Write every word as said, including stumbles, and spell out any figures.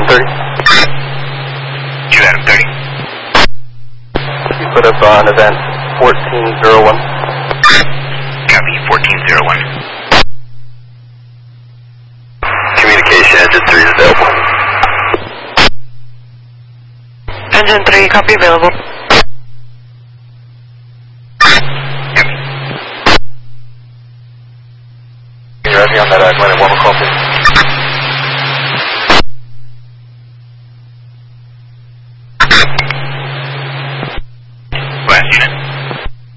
thirty. two Adam thirty. You put us on event fourteen zero one. Copy, fourteen zero one. Communication engine three is available. Engine three, copy available.